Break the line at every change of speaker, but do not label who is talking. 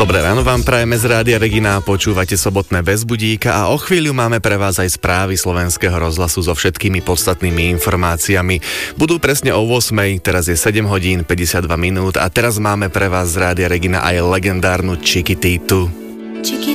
Dobré ráno vám prajeme z Rádia Regina, počúvate sobotné Bez budíka a o chvíľu máme pre vás aj správy Slovenského rozhlasu so všetkými podstatnými informáciami. Budú presne o 8:00, teraz je 7 hodín 52 minút a teraz máme pre vás z Rádia Regina aj legendárnu Chiquititu.